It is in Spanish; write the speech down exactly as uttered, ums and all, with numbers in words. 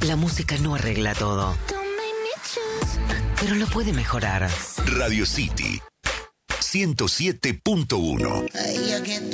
La música no arregla todo, pero lo puede mejorar. Radio City ciento siete punto uno.